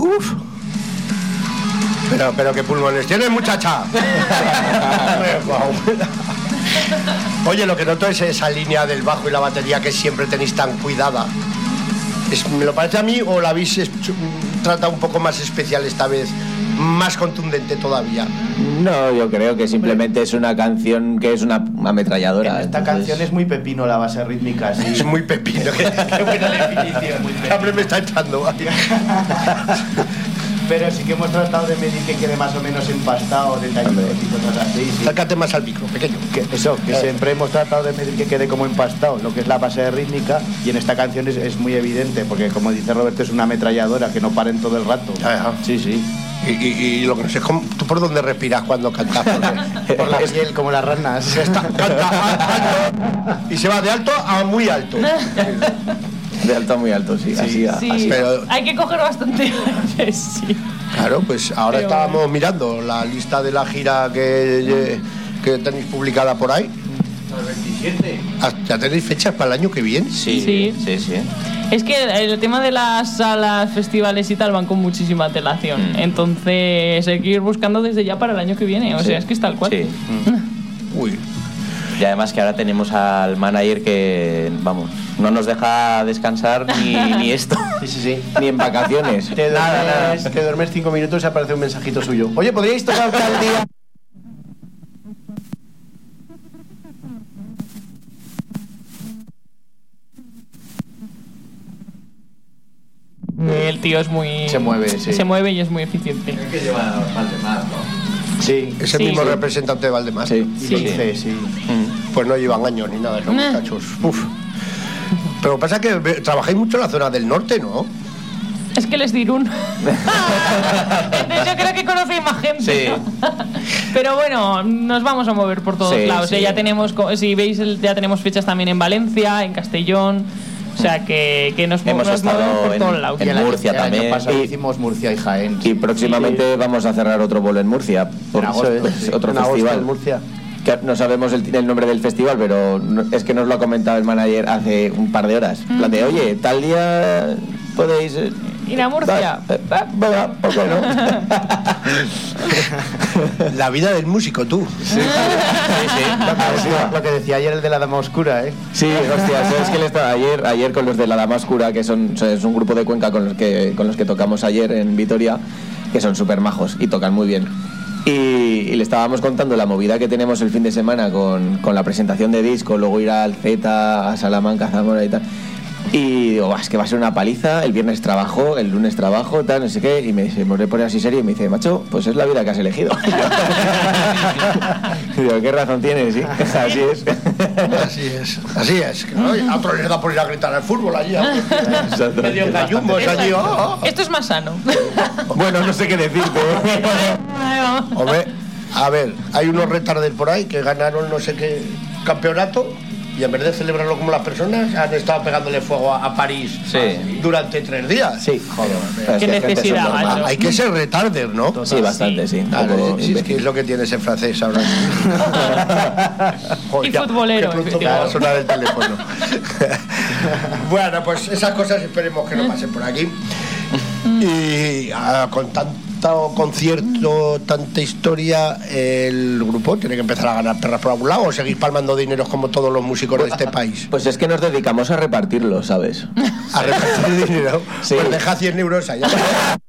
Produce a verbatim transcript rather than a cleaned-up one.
Uf. Pero, pero qué pulmones tienes, muchacha. Oye, lo que noto es esa línea del bajo y la batería que siempre tenéis tan cuidada. Es, ¿me lo parece a mí o la habéis hecho, tratado un poco más especial esta vez? Más contundente todavía. No, yo creo que simplemente es una canción que es una ametralladora. Esta entonces... canción es muy pepino, la base rítmica, sí. Es muy pepino. Qué, qué buena definición. Siempre me está echando. Pero sí que hemos tratado de medir que quede más o menos empastado, detallitos y cosas así. Sí. Sácate más al micro, pequeño. Que eso, que eh. siempre hemos tratado de medir que quede como empastado, lo que es la base rítmica, y en esta canción es, es muy evidente, porque como dice Roberto, es una ametralladora que no paren todo el rato. Ajá. Sí, sí. Y, y, y lo que no sé es cómo, tú por dónde respiras cuando cantas. Porque, por la piel, como las ranas. Está, canta alto y se va de alto a muy alto. De alto a muy alto, sí. sí, así, sí. así. Pero hay que coger bastante veces, sí. Claro, pues ahora Pero... estábamos mirando la lista de la gira que, que tenéis publicada por ahí. El veintisiete. ¿Ya tenéis fechas para el año que viene? Sí, sí, sí, sí. Es que el tema de las salas, festivales y tal van con muchísima antelación. Mm. Entonces hay que ir buscando desde ya para el año que viene. O sí. sea, es que es tal cual. Sí. Mm. Uy. Y además que ahora tenemos al manager que, vamos, no nos deja descansar ni, ni esto. Sí, sí, sí. Ni en vacaciones. Te duermes, nada, nada. Te duermes cinco minutos y aparece un mensajito suyo. Oye, ¿podríais tocar tal día? El tío es muy... Se mueve, sí. Se mueve y es muy eficiente. Es que lleva Valdemar, ¿no? Sí. Es el sí, mismo sí. representante de Valdemar. Sí. Sí, sí. sí. sí. Mm. Pues no llevan años ni nada, esos Nah. muchachos. Uf. Pero pasa que trabajáis mucho en la zona del norte, ¿no? Es que les de Irún. Entonces yo creo que conocéis más gente. Sí. Pero bueno, nos vamos a mover por todos sí, lados. Sí. ¿eh? Ya tenemos, si veis, ya tenemos fechas también en Valencia, en Castellón. O sea que, que nos, Hemos nos estado movemos por en, todos lados. en el Murcia año, también. El año pasado y, hicimos Murcia y Jaén. Y próximamente sí. vamos a cerrar otro bolo en Murcia. Por en agosto, pues, sí. otro en festival. Agosto en Murcia. Que no sabemos el, el nombre del festival, pero no, es que nos lo ha comentado el manager hace un par de horas. En plan de, oye, tal día podéis... Eh, ir a Murcia. Venga, ¿por qué no? La vida del músico, tú. Sí, sí. sí, sí. Lo, que, lo que decía ayer el de la Dama Oscura, ¿eh? Sí, hostia, ¿sabes que le estaba ayer, ayer con los de la Dama Oscura, que son, es un grupo de Cuenca con los que, con los que tocamos ayer en Vitoria, que son súper majos y tocan muy bien. Y, y le estábamos contando la movida que tenemos el fin de semana con, con la presentación de disco, luego ir al Z, a Salamanca, a Zamora y tal. Y digo, es que va a ser una paliza, el viernes trabajo, el lunes trabajo, tal, no sé qué. Y me dice, me pone así serio y me dice, macho, pues es la vida que has elegido. Y digo, ¿qué razón tienes? Sí, así es. Así es, así es. ¿No? A otros les da por ir a gritar al fútbol allí. Medio gallumbos allí. Oh, oh. Esto es más sano. Bueno, no sé qué decirte. Hombre, a ver, hay unos retardes por ahí que ganaron no sé qué campeonato y en vez de celebrarlo como las personas han estado pegándole fuego a, a París sí. durante tres días. Sí, joder. Qué necesidad, macho. Hay que ser retarder, ¿no? Total, sí, bastante, sí. sí. Claro, sí, es que es lo que tiene ese francés ahora. Joder, y ya, futbolero. Que pronto me va a sonar el teléfono. Bueno, pues esas cosas esperemos que no pasen por aquí. Y ah, con tanto concierto, tanta historia, el grupo tiene que empezar a ganar perras por algún lado o seguir palmando dineros como todos los músicos de este país. Pues es que nos dedicamos a repartirlo, ¿sabes? A repartir dinero. Sí. Pues deja cien euros allá.